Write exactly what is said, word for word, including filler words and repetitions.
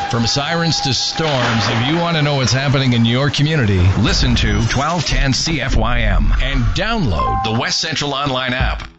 From sirens to storms, if you want to know what's happening in your community, listen to twelve ten C F Y M and download the West Central Online app.